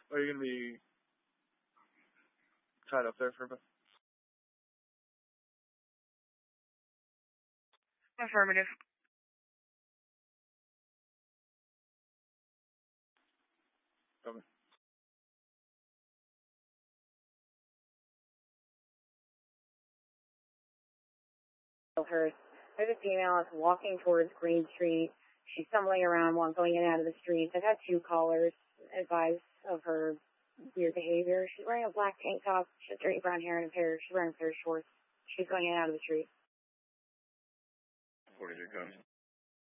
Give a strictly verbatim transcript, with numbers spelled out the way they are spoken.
Are you going to be tied up there for a bit? Affirmative. Come in. Her. There's a female that's walking towards Green Street. She's stumbling around while going in and out of the street. I've had two callers advise of her weird behavior. She's wearing a black tank top. She has dirty brown hair and a pair. She's wearing a pair of shorts. She's going in and out of the street. forty-two comes.